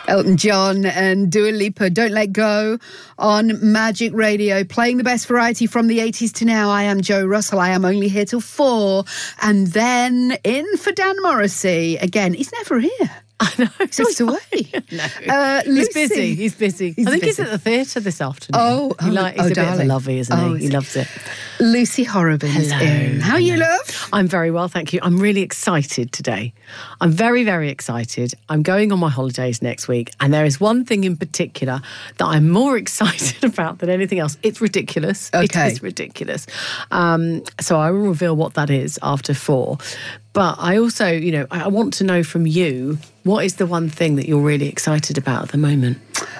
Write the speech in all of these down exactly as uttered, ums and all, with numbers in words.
Elton John and Dua Lipa, Don't Let Go on Magic Radio, playing the best variety from the eighties to now. I am Jo Russell. I am only here till four. And then in for Dan Morrissey. Again, he's never here. I know. He's just away. No. Uh, he's busy. He's busy. He's I think busy. he's at the theatre this afternoon. Oh, he oh, like, he's oh, a bit darling. of a lovey, isn't Oh, he? He is loves it. Lucy Horrobin's Hello. in. How are you, love? I'm very well, thank you. I'm really excited today. I'm very, very excited. I'm going on my holidays next week, and there is one thing in particular that I'm more excited about than anything else. It's ridiculous. Okay. It is ridiculous. Um, so I will reveal what that is after four. But I also, you know, I want to know from you, what is the one thing that you're really excited about at the moment?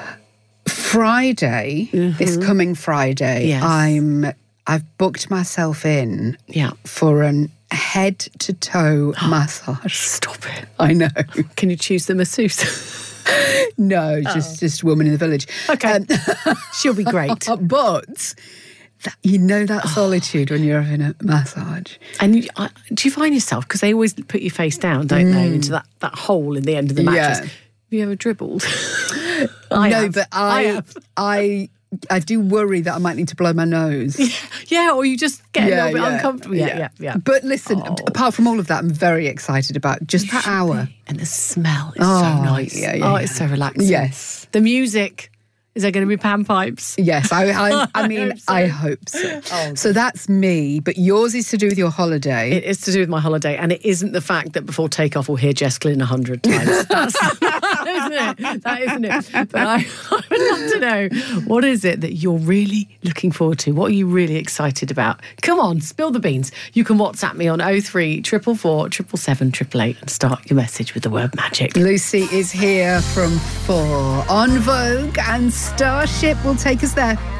Friday, mm-hmm. this coming Friday, Yes. I'm, I've booked myself in Yeah. for an head-to-toe massage. Stop it. I know. Can you choose the masseuse? No, just, just a woman in the village. Okay. Um, She'll be great. but... That, you know that solitude when you're having a massage. And you, I, do you find yourself, because they always put your face down, don't mm. they, into that, that hole in the end of the mattress. Yeah. Have you ever dribbled? I no, have. but I, I, have. I, I do worry that I might need to blow my nose. Yeah, yeah, or you just get Yeah, a little bit yeah, uncomfortable. Yeah, yeah. yeah, yeah. But listen, Oh. apart from all of that, I'm very excited about just You that should hour. be. And the smell is Oh, so nice. yeah, yeah, oh, yeah. it's so relaxing. Yes. The music. Is there going to be panpipes? Yes, I, I, I mean, hope so. I hope so. Oh, so that's me, but yours is to do with your holiday. It is to do with my holiday, and it isn't the fact that before takeoff we'll hear Jess Glynn a hundred times. That's, that isn't it. That isn't it. But I, I would love to know, what is it that you're really looking forward to? What are you really excited about? Come on, spill the beans. You can WhatsApp me on oh three four four, seven seven seven, eight eight eight and start your message with the word magic. Lucy is here from four on Vogue, and Starship will take us there.